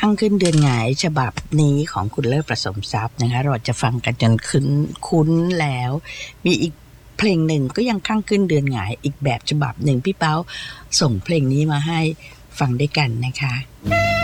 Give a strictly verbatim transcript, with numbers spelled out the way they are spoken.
ข้างขึ้นเดือนหงายฉบับนี้ของคุณเลิศประสมทรัพย์นะคะเราจะฟังกันจนคุ้นคุ้นแล้วมีอีกเพลงหนึ่งก็ยังข้างขึ้นเดือนหงายอีกแบบฉบับหนึ่งพี่เป้าส่งเพลงนี้มาให้ฟังด้วยกันนะคะ